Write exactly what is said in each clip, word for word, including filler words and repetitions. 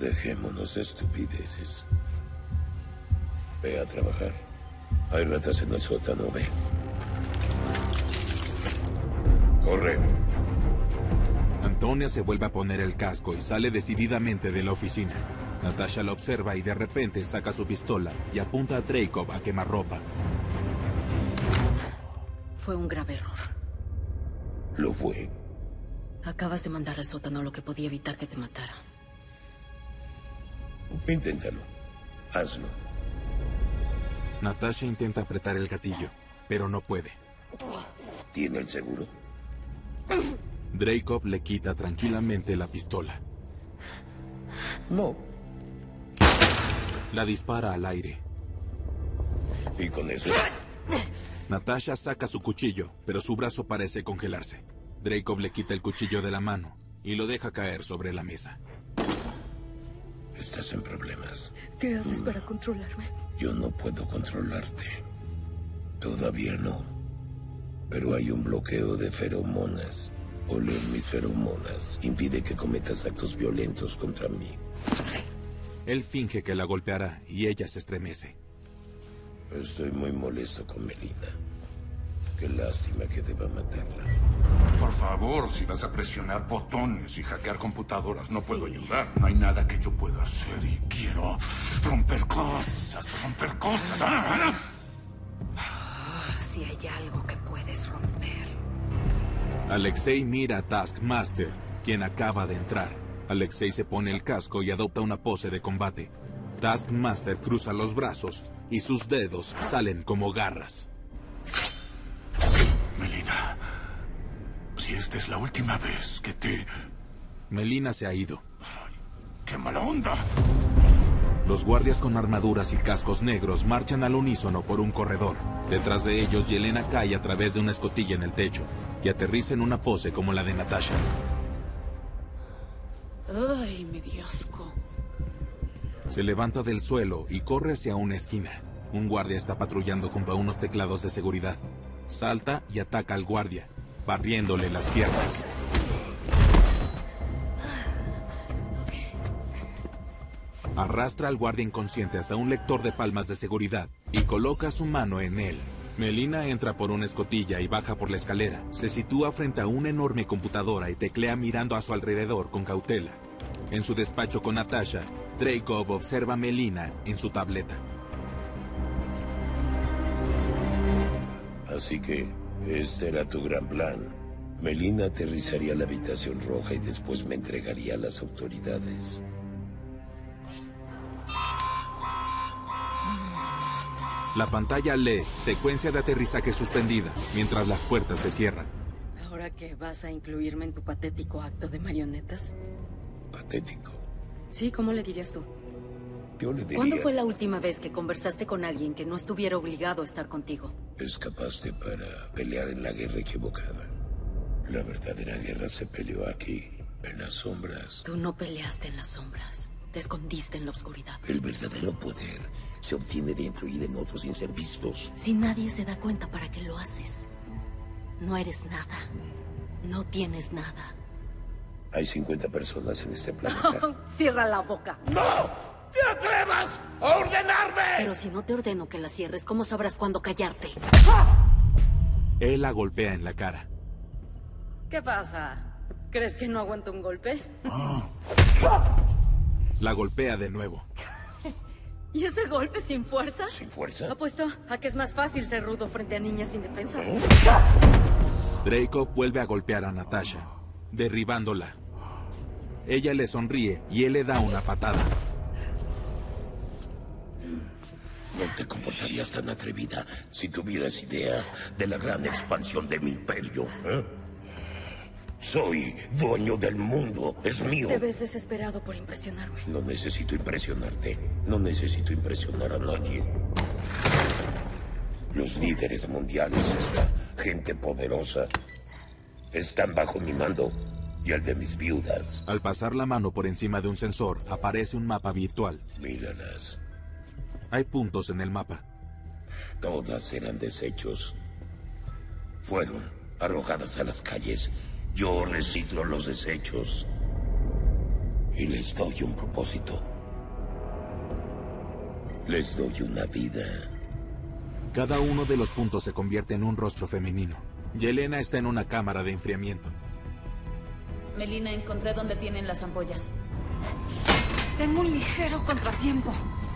Dejémonos de estupideces. Ve a trabajar. Hay ratas en el sótano, ve. Corre. Antonia se vuelve a poner el casco y sale decididamente de la oficina. Natasha la observa y de repente saca su pistola y apunta a Dreykov a quemarropa. Fue un grave error. Lo fue. Acabas de mandar al sótano lo que podía evitar que te matara. Inténtalo. Hazlo. Natasha intenta apretar el gatillo, pero no puede. ¿Tiene el seguro? Dreykov le quita tranquilamente la pistola. No. La dispara al aire. ¿Y con eso? Natasha saca su cuchillo, pero su brazo parece congelarse. Dreykov le quita el cuchillo de la mano y lo deja caer sobre la mesa. Estás en problemas. ¿Qué haces para controlarme? Yo no puedo controlarte. Todavía no. Pero hay un bloqueo de feromonas. Oler mis feromonas impide que cometas actos violentos contra mí. Él finge que la golpeará y ella se estremece. Estoy muy molesto con Melina. Qué lástima que deba matarla. Por favor, si vas a presionar botones y hackear computadoras, no puedo ayudar. No hay nada que yo pueda hacer y quiero romper cosas, romper cosas. ¡Ah! Ah, si hay algo que puedes romper. Alexei mira a Taskmaster, quien acaba de entrar. Alexei se pone el casco y adopta una pose de combate. Taskmaster cruza los brazos y sus dedos salen como garras. Melina, si esta es la última vez que te... Melina se ha ido. Ay, ¡qué mala onda! Los guardias con armaduras y cascos negros marchan al unísono por un corredor. Detrás de ellos, Yelena cae a través de una escotilla en el techo y aterriza en una pose como la de Natasha. Ay, me dio asco. Se levanta del suelo y corre hacia una esquina. Un guardia está patrullando junto a unos teclados de seguridad. Salta y ataca al guardia, barriéndole las piernas. Arrastra al guardia inconsciente hasta un lector de palmas de seguridad y coloca su mano en él. Melina entra por una escotilla y baja por la escalera. Se sitúa frente a una enorme computadora y teclea mirando a su alrededor con cautela. En su despacho con Natasha, Dreykov observa a Melina en su tableta. Así que, este era tu gran plan. Melina aterrizaría a la habitación roja y después me entregaría a las autoridades. La pantalla lee secuencia de aterrizaje suspendida, mientras las puertas se cierran. ¿Ahora que vas a incluirme en tu patético acto de marionetas? Patético. Sí, ¿cómo le dirías tú? Yo le diría... ¿Cuándo fue la última vez que conversaste con alguien que no estuviera obligado a estar contigo? Escapaste para pelear en la guerra equivocada. La verdadera guerra se peleó aquí, en las sombras. Tú no peleaste en las sombras. Te escondiste en la oscuridad. El verdadero poder se obtiene de influir en otros sin ser vistos. Si nadie se da cuenta, ¿para qué lo haces? No eres nada. No tienes nada. Hay cincuenta personas en este planeta. Cierra la boca. ¡No! ¡Te atrevas a ordenarme! Pero si no te ordeno que la cierres, ¿cómo sabrás cuándo callarte? Él la golpea en la cara. ¿Qué pasa? ¿Crees que no aguanto un golpe? La golpea de nuevo. ¿Y ese golpe sin fuerza? ¿Sin fuerza? Apuesto a que es más fácil ser rudo frente a niñas indefensas. Dreykov vuelve a golpear a Natasha, derribándola. Ella le sonríe y él le da una patada. No te comportarías tan atrevida si tuvieras idea de la gran expansión de mi imperio, ¿eh? Soy dueño del mundo, es mío. Te ves desesperado por impresionarme. No necesito impresionarte, no necesito impresionar a nadie. Los líderes mundiales, esta gente poderosa, están bajo mi mando y el de mis viudas. Al pasar la mano por encima de un sensor, aparece un mapa virtual. Míralas. Hay puntos en el mapa. Todas eran desechos. Fueron arrojadas a las calles. Yo reciclo los desechos. Y les doy un propósito. Les doy una vida. Cada uno de los puntos se convierte en un rostro femenino. Yelena está en una cámara de enfriamiento. Melina, encontré donde tienen las ampollas. Tengo un ligero contratiempo.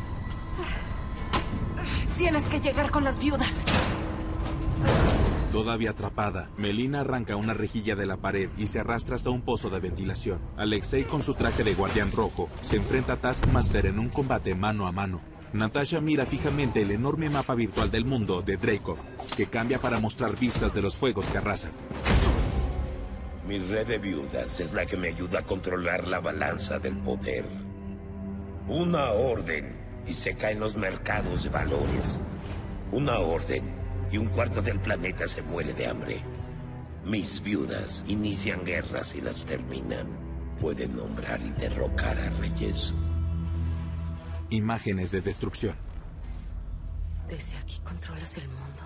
Tienes que llegar con las viudas. Todavía atrapada, Melina arranca una rejilla de la pared y se arrastra hasta un pozo de ventilación. Alexei, con su traje de guardián rojo, se enfrenta a Taskmaster en un combate mano a mano. Natasha mira fijamente el enorme mapa virtual del mundo de Dreykov, que cambia para mostrar vistas de los fuegos que arrasan. Mi red de viudas es la que me ayuda a controlar la balanza del poder. Una orden y se caen los mercados de valores. Una orden y un cuarto del planeta se muere de hambre. Mis viudas inician guerras y las terminan. Pueden nombrar y derrocar a reyes. Imágenes de destrucción. Desde aquí controlas el mundo.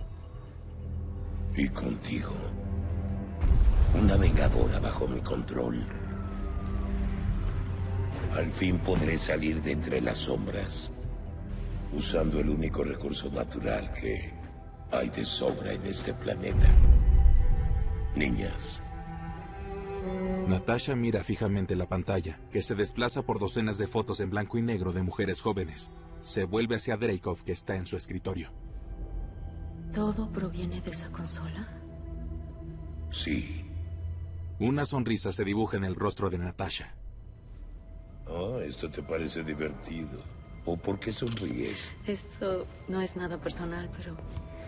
Y contigo, una vengadora bajo mi control. Al fin podré salir de entre las sombras, usando el único recurso natural que hay de sobra en este planeta. Niñas. Natasha mira fijamente la pantalla, que se desplaza por docenas de fotos en blanco y negro de mujeres jóvenes. Se vuelve hacia Dreykov, que está en su escritorio. ¿Todo proviene de esa consola? Sí. Una sonrisa se dibuja en el rostro de Natasha. Oh, esto te parece divertido. ¿O por qué sonríes? Esto no es nada personal, pero...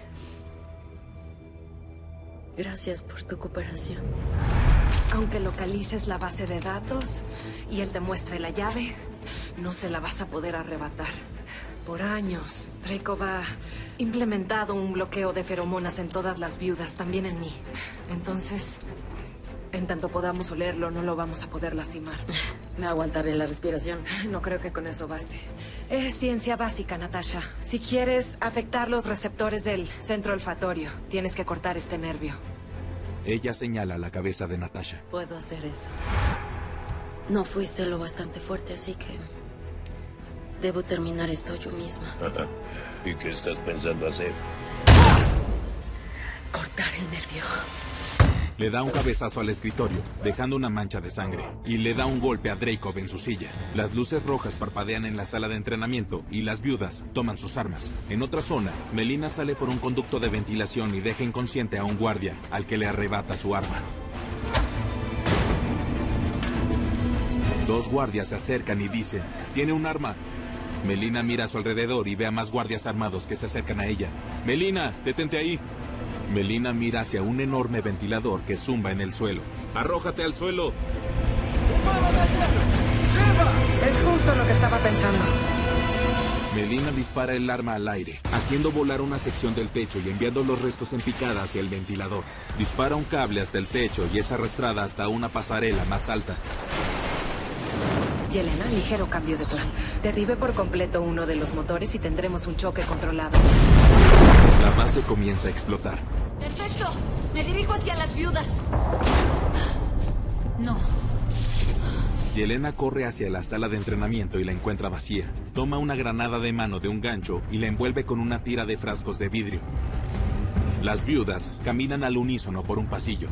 Gracias por tu cooperación. Aunque localices la base de datos y él te muestre la llave, no se la vas a poder arrebatar. Por años, Dreykov ha implementado un bloqueo de feromonas en todas las viudas, también en mí. Entonces, en tanto podamos olerlo, no lo vamos a poder lastimar. Me aguantaré la respiración. No creo que con eso baste. Es ciencia básica, Natasha. Si quieres afectar los receptores del centro olfatorio, tienes que cortar este nervio. Ella señala la cabeza de Natasha. Puedo hacer eso. No fuiste lo bastante fuerte, así que... debo terminar esto yo misma. ¿Y qué estás pensando hacer? Cortar el nervio. Le da un cabezazo al escritorio, dejando una mancha de sangre, y le da un golpe a Dreykov en su silla. Las luces rojas parpadean en la sala de entrenamiento y las viudas toman sus armas. En otra zona, Melina sale por un conducto de ventilación y deja inconsciente a un guardia, al que le arrebata su arma. Dos guardias se acercan y dicen, «Tiene un arma». Melina mira a su alrededor y ve a más guardias armados que se acercan a ella. «Melina, detente ahí». Melina mira hacia un enorme ventilador que zumba en el suelo. ¡Arrójate al suelo! Es justo lo que estaba pensando. Melina dispara el arma al aire, haciendo volar una sección del techo y enviando los restos en picada hacia el ventilador. Dispara un cable hasta el techo y es arrastrada hasta una pasarela más alta. Yelena, ligero cambio de plan. Derribe por completo uno de los motores y tendremos un choque controlado. La base comienza a explotar. ¡Perfecto! Me dirijo hacia las viudas. No. Yelena corre hacia la sala de entrenamiento y la encuentra vacía. Toma una granada de mano de un gancho y la envuelve con una tira de frascos de vidrio. Las viudas caminan al unísono por un pasillo.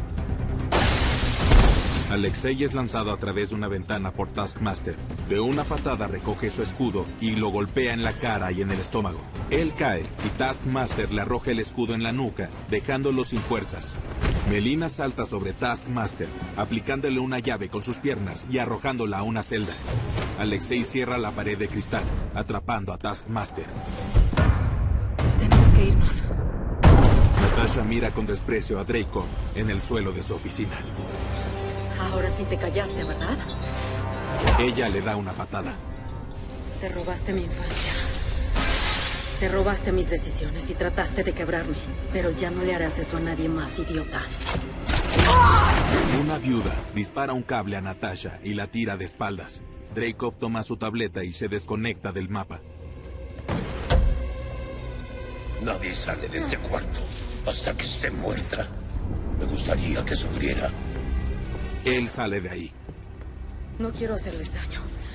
Alexei es lanzado a través de una ventana por Taskmaster. De una patada recoge su escudo y lo golpea en la cara y en el estómago. Él cae y Taskmaster le arroja el escudo en la nuca, dejándolo sin fuerzas. Melina salta sobre Taskmaster, aplicándole una llave con sus piernas y arrojándola a una celda. Alexei cierra la pared de cristal, atrapando a Taskmaster. Tenemos que irnos. Natasha mira con desprecio a Dreykov en el suelo de su oficina. Ahora sí te callaste, ¿verdad? Ella le da una patada. Te robaste mi infancia. Te robaste mis decisiones y trataste de quebrarme. Pero ya no le harás eso a nadie más, idiota. Una viuda dispara un cable a Natasha y la tira de espaldas. Dreykov toma su tableta y se desconecta del mapa. Nadie sale de este cuarto hasta que esté muerta. Me gustaría que sufriera. Él sale de ahí. No quiero hacerles daño.